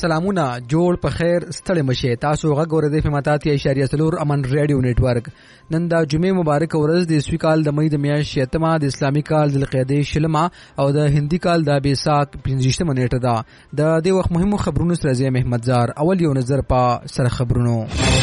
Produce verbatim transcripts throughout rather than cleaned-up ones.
سلامونه جوړ په خیر ستړي مشه تاسو غږ اورئ په متاتیا اشاریه څلور امن ریډیو نتورک نن د جمعې مبارک ورځ د اسوي کال د مې د میاشتې اتمه د اسلامي کال د القعده شلمه او د هندي کال د بیساک پنځشتمه نیټه ده د دې وخت مهمو خبرونو سره زه محمد زار اول یو نظر په سره خبرونو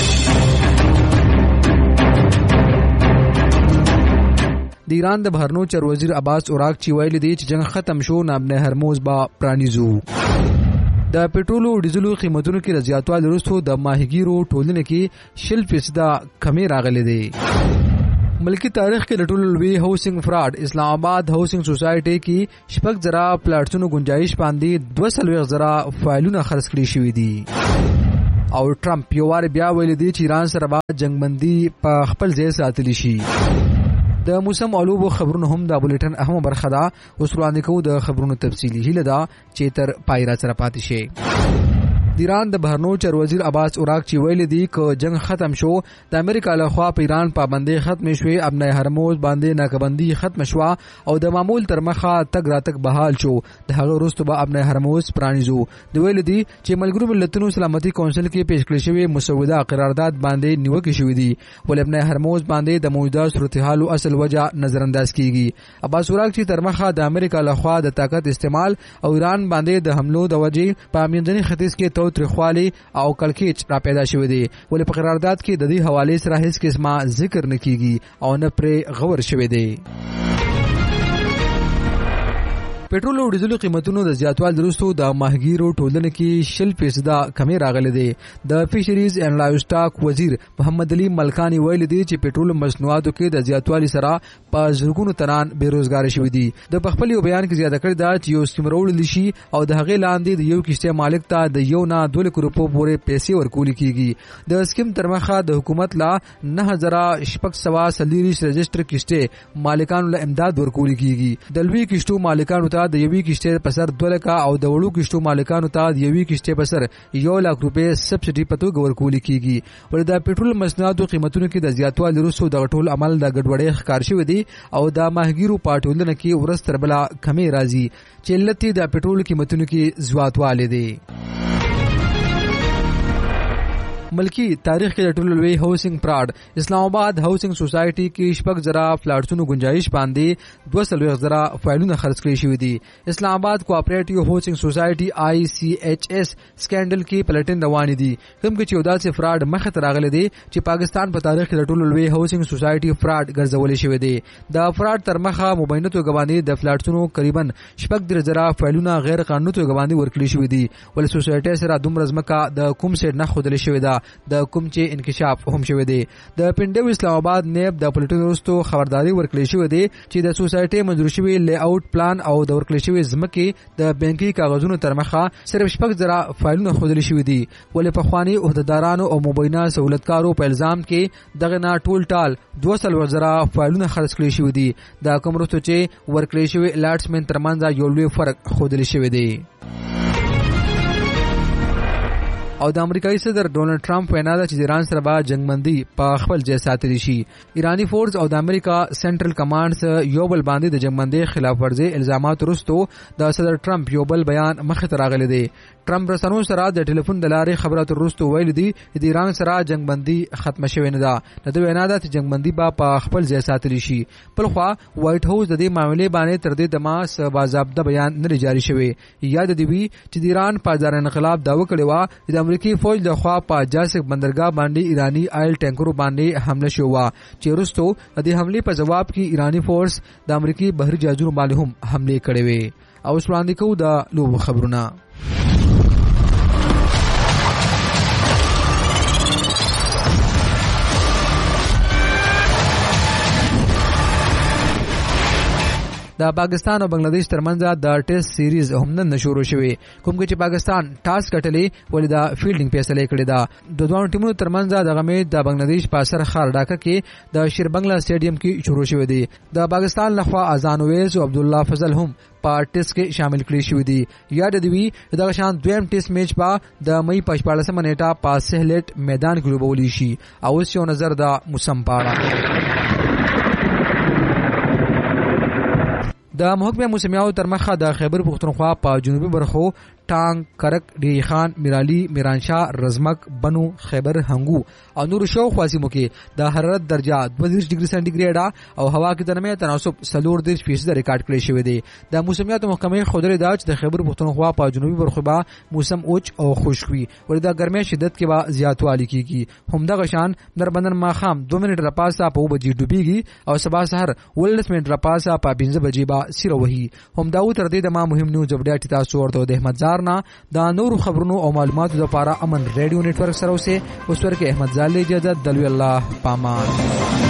د ایران د بهرنیو چارو وزیر عباس اوراقچی ویلي دی چې جنگ ختم شو نابنه هرموز با پرانیزو د پټرول او ډیزلو قیمتونو کې د زیاتوالي وروسته د ماهیګیرو ټولنې کې شل فیصد کمی راغلي دی ملکی تاریخ کې د ټولو لوی هاوسنګ فراډ اسلام آباد هاوسنګ سوسایټي کې شپږ زره پلاټونو گنجائش باندې دوه سلوي زره فایلونه خرڅ کړي شوې دي او ټرمپ یو وار بیا ویلي دی چې ایران سره به جنگبندي په خپل ځای ساتلی شي د موسم علوبو خبرونه هم د بولټن اهم برخه ده اوس وړاندې کوو د خبرونو تفصیلی هله ده چې تر پایرا سره پاتې شي د ایران د بهرنیو چارو وزیر عباس اوراقچی ویلي دی چې جنگ ختم شو د امریکا له خوا په ایران پابندي ختم شوې ابنه هرموز باندې ناکبندي ختم شو او د معمول تر مخه تګ راتګ بحال شو د هغه وروسته به ابنه هرموز پرانیزو د ویلي دی چې ملګرو ملتونو سلامتي کونسل کې پیش کړی شوی مسوده قرارداد باندې نیوکه شوې دي ول ابنه هرموز باندې د موجوده صورتحال او اصل وجه نظر انداز کیږي عباس اوراقچی تر مخه د امریکا له خوا د طاقت استعمال او ایران باندې د حملو د وجې په منځني ختیځ کې تریخوالی او کلکیچ را پیدا شوی دی ولې په قرارداد کې د دې حواله سره هیڅ قسمه ذکر نه کیږي او نه پرې غور شوی دی پټرول او ډیزل قیمتونو د زیاتوالي وروسته د ماهیګیرو ټولنې کې شل فیصد کمی راغلي دی د فیشریز اینڈ لایف سٹاک وزیر محمد علي ملکانی ویلي دی چې پټرول مصنوعاتو کې د زیاتوالي سره په زرګونو تنان بیروزګار شوي دي د خپل یو بیان کې زیاته کړی دا چې یو سکیم راوړل شي او د هغې لاندې د یو کشته مالک ته د یو نه دوه لک روپو پورې پیسې ورکول کیږي د سکیم تر مخه د حکومت لا نه هزار شپږ سوه سلیریش رجسټر کشته مالکانو له امداد ورکول کیږي د لوی کشتو مالکانو د یوې کشته په سر دوه لکه او د وړو کشتو مالکانو ته د یوې کشته په سر یو لک روپۍ سبسډي په توګه ورکول کیږي ولې د پټرول مصنوعاتو قیمتونو کې د زیاتوالي وروسته د ټول عمل د ګډوډۍ ښکار شوی دی او د ماهیګیرو پټولونه کې ورځ تر بله کمی راځي چې علت د پټرول قیمتونو کې زیاتوالی دی ملکی تاریخ کې د ټولو لوی هاوسنګ پراډ اسلام آباد هاوسنګ سوسایټي کې شپږ زره پلاټونو گنجائش باندې دوه سلوي زره فایلونه خرڅ کړي شوی دي اسلام آباد کوآپریټیو هاوسنګ سوسایټي آی سی ایچ اس سکینډل کې پلټن روان دي کوم کې چې داسې فراډ مخه ته راغلي دي چې پاکستان په تاریخ کې د ټولو لوی هاوسنګ سوسایټي فراډ ګرځول شوی دی د فراډ تر مخه مبینه توګه باندې د پلاټونو تقریبا شپږ زره فایلونه غیر قانوني توګه باندې ورکړي شوی دي ول سوسایټي سره دومره ځمکه د کوم سیټ نه خودل شوی دا د کوم چې انکشاف هم شوی دی د پنډو اسلام آباد نیب د پولیټیکل وروسته خبرداري ورکړې شوې دی چې د سوسایټي منظور شوی لی اوټ پلان او د ورکړې شوی ځمکې د بانکي کاغذونو تر مخه صرف شپږ زره فایلونه خودل شوی دي ولې په خواني عہدیدارانو او مبینه سہولتکارو په الزام کې دغه نه ټول ټال دوه سلو زره فایلونه خرڅ کړي شوی دي د کوم وروسته چې ورکړې شوی الاټسمنت ترمنځ یو لوی فرق خودل شوی دی او د امریکایي صدر ډونالد ټرمپ وینا ده چې ایران سره به جنگبندي په خپل ځای ساتلی شي ایرانی فورس او د امریکا سنټرل کمانډز یو بل باندې د جنگبندي خلاف ورزي الزامات وروسته د صدر ټرمپ یو بل بیان مخه ته راغلی دی ټرمپ رسنیو سره د ټلیفون د لارې خبرات وروسته ویل دي چې د ایران سره جنگبندي ختم شوی نه ده د وینا ده چې جنگبندي به په خپل ځای ساتلی شي بل خو وایټ هاوس د دې معاملې باندې تر دې دمه څه باضابطه بیان نه جاری شوی یاد دی وی چې د ایران پازار انقلاب داوا کړی و د امریکای فوج د خوا په جاسک بندرګاه باندې ایرانی آیل ټانکرو باندې حمله شو چې وروسته د دې حمله په جواب کې ایرانی فورس د امریکای بحري جهازونو باندې هم حمله کړې وې او وړاندې کوو د لوب خبرونه د پاکستان او بنگلاديش ترمنځ د ټیسټ سیریز هم نن شروع شوه کوم چې پاکستان ټاس کټلې ولې د فیلډینګ فیصله کړې ده د دوه ټیمونو ترمنځ د غمې د بنگلاديش په سر خار ډاکه کې د شیربنگلا سټیډیم کې شروع شوه دي د پاکستان لخوا اذان ویز او عبد الله فضل هم په ټیسټ کې شامل کړي شوی دي یاد دی وی دغه شان دویم ټیسټ میچ په د مې په شپږمه نیټه په سهلټ میدان کې لوبول شي او یو نظر د موسم پاړه د محکمه موسمیاو تر مخه د خیبر پختونخوا په جنوبي برخو ټانګ کرک ډی خان میرالی میرانشاه رزمک بنو خیبر هنګو او نور شو خواسمو کې د حرارت درجه دوه ډیګري سانتیګریډ او هوا کې د نمي تناسب سلور دیش فیصد ریکارډ کړی شوی دی. د موسمیات محکمې خبره ده چې د خیبر پختونخوا په جنوبي برخه به موسم اوچ او خشکوي ورته ګرمۍ شدت کې به زیاتوالی کیږي. همدغه شان نربندن ماخام دو منټ راپاسه په بجې ډوبېږي او سبا سحر ولس منټ راپاسه په پنځه بجې به سیره وهي. همدا و تر دې د ما مهم نیوز اپډیټ تاسو ورته د احمد زار نه د نور خبرونو او معلوماتو لپاره امن ریډیو نتورک سره اوسه اوس ورکه احمد زال اجازه دلوي الله پامان.